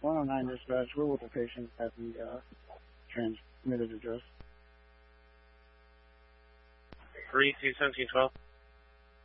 109 dispatch, we're with the patient at the transmitted address. 321712.